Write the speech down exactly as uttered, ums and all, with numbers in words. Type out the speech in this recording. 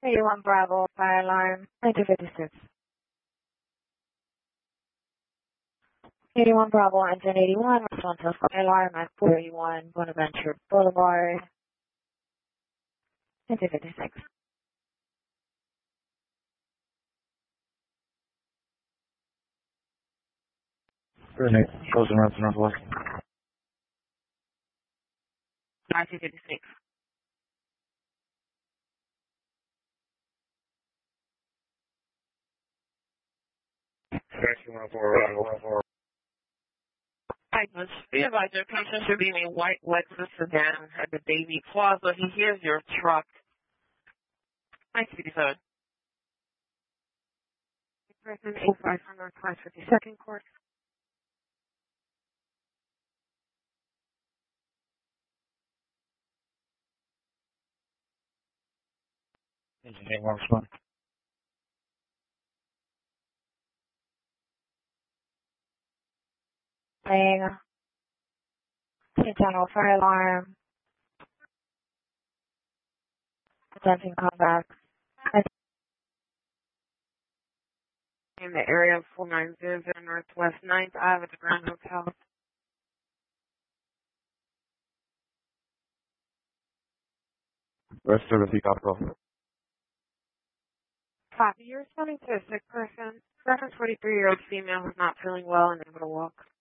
eighty-one Bravo, fire alarm, nineteen fifty-six. eighty-one Bravo, engine eighty-one, response to fire alarm at four eighty-one Bonaventure Boulevard, nineteen fifty-six. Renate, goes around to Northwest. nineteen fifty-six. Taxi one four, one four. Agnes, be advised your patient should be in a white Lexus sedan at the Davie Plaza. He hears your truck. nineteen fifty-seven. Person eight five from Northwest fifty-second Court. Engine eight one one. Saying, channel fire alarm, attention callback. In the area of four nine zero zero Northwest ninth Avenue at the Grand Hotel. Rest of the peak opera. Copy. You're responding to a sick person. Reference forty-three-year-old female who's not feeling well and able to walk.